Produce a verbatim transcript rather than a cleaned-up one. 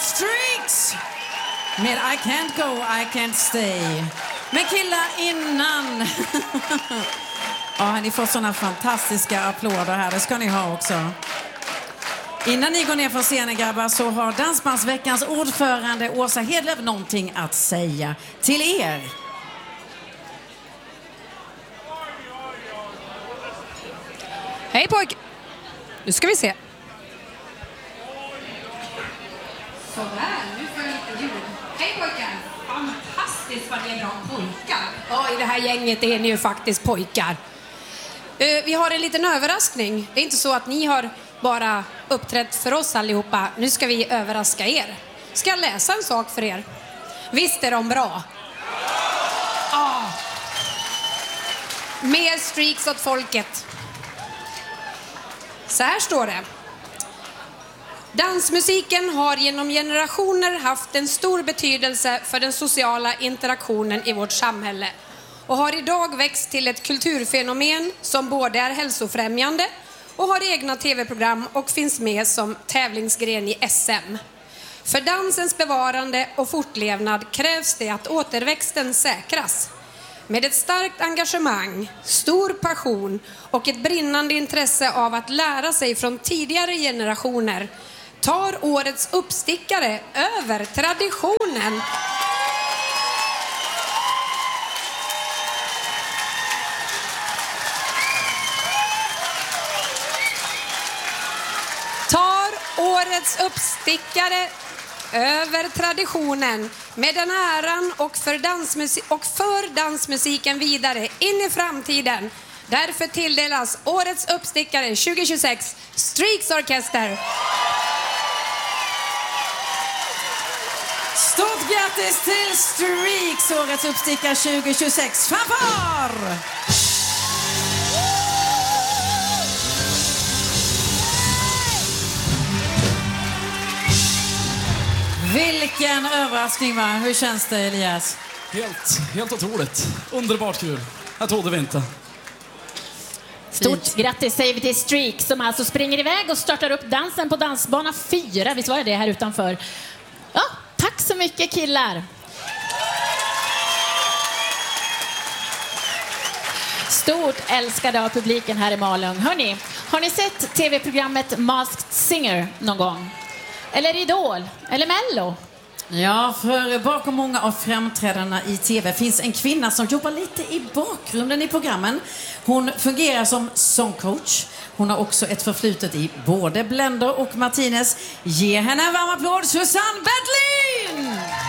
Streaks med I can't go, I can't stay. Men killar, innan... Ja, ni får såna fantastiska applåder här. Det ska ni ha också. Innan ni går ner från scenen, grabbar, så har Dansbandsveckans ordförande Åsa Hedlöv någonting att säga till er. Hej pojk! Nu ska vi se. Sådär, nu får jag lite ljud. Hej pojkar! Fantastiskt vad det är bra pojkar. Ja, i det här gänget är ni ju faktiskt pojkar. Uh, vi har en liten överraskning. Det är inte så att ni har bara uppträtt för oss allihopa. Nu ska vi överraska er. Ska jag läsa en sak för er? Visst är de bra? Ja. Ah. Mer streaks åt folket. Så här står det. Dansmusiken har genom generationer haft en stor betydelse för den sociala interaktionen i vårt samhälle och har idag växt till ett kulturfenomen som både är hälsofrämjande och har egna tv-program och finns med som tävlingsgren i S M. För dansens bevarande och fortlevnad krävs det att återväxten säkras. Med ett starkt engagemang, stor passion och ett brinnande intresse av att lära sig från tidigare generationer tar årets uppstickare över traditionen. Tar årets uppstickare över traditionen med den äran och för, dansmusik och för dansmusiken vidare in i framtiden. Därför tilldelas årets uppstickare tjugo tjugosex Streaks Orkester. Stort grattis till Streaks, årets uppstickare tjugo tjugosex. Fanfar! Vilken överraskning, va? Hur känns det, Elias? Helt, helt otroligt. Underbart kul. Jag trodde vi inte. Stort grattis säger vi till Streak som alltså springer iväg och startar upp dansen på dansbana fyra. Visst var det det här utanför? Ja, tack så mycket killar. Stort älskade av publiken här i Malung. Hörrni, har ni sett tv-programmet Masked Singer någon gång? Eller Idol? Eller Mello? Ja, för bakom många av framträdarna i tv finns en kvinna som jobbar lite i bakgrunden i programmen. Hon fungerar som sångcoach. Hon har också ett förflutet i både Blender och Martinez. Ge henne en varm applåd, Susanne Bedlin!